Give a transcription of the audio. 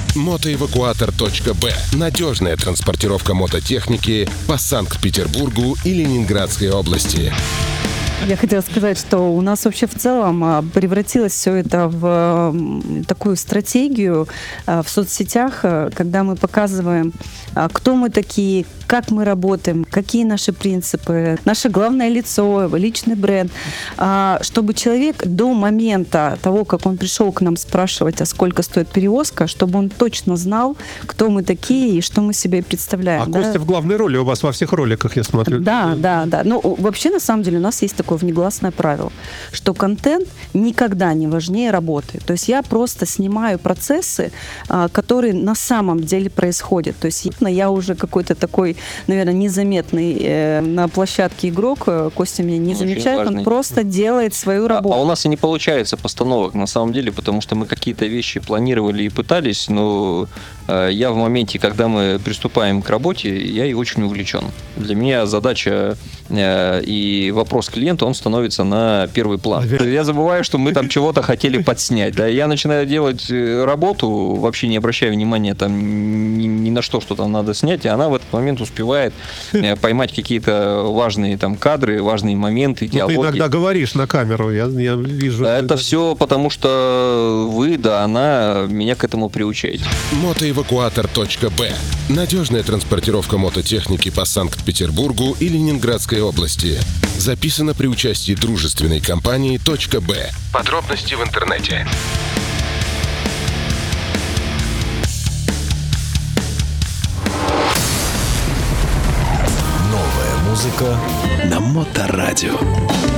Мотоэвакуатор.б. Надежная транспортировка мототехники по Санкт-Петербургу и Ленинградской области. Я хотела сказать, что у нас вообще в целом превратилось все это в такую стратегию в соцсетях, когда мы показываем, кто мы такие, как мы работаем, какие наши принципы, наше главное лицо, личный бренд, чтобы человек до момента того, как он пришел к нам спрашивать, а сколько стоит перевозка, чтобы он точно знал, кто мы такие и что мы себе представляем. А Костя в главной роли у вас во всех роликах, я смотрю. Да. Ну, вообще, на самом деле, у нас есть такое внегласное правило, что контент никогда не важнее работы. То есть я просто снимаю процессы, которые на самом деле происходят. То есть я уже какой-то такой, наверное, незаметный на площадке игрок. Костя меня не замечает, он просто делает свою работу. А у нас и не получается постановок, на самом деле, потому что мы какие-то вещи планировали и пытались, но я в моменте, когда мы приступаем к работе, я и очень увлечен. Для меня задача и вопрос клиента, он становится на первый план. Я забываю, что мы там чего-то хотели подснять. Да? Я начинаю делать работу, вообще не обращая внимания там ни на что там надо снять, и она в этот момент успевает поймать какие-то важные там кадры, важные моменты, диалоги. Ты иногда говоришь на камеру, я вижу. Это все потому, что вы, да, она меня к этому приучаете. Мотоэвакуатор.б. Надежная транспортировка мототехники по Санкт-Петербургу и Ленинградской области. Записано при участии дружественной компании .б. Подробности в интернете. Новая музыка на Моторадио.